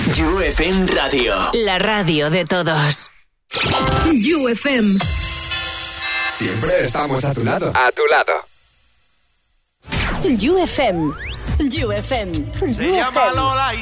UFM Radio. La radio de todos. UFM. Siempre estamos a tu lado. A tu lado. UFM. UFM. Se llama Lola.